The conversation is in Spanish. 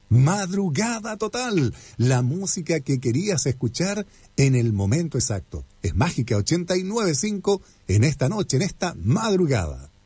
Madrugada total, la música que querías escuchar en el momento exacto. Es Mágica 89.5 en esta noche, en esta madrugada.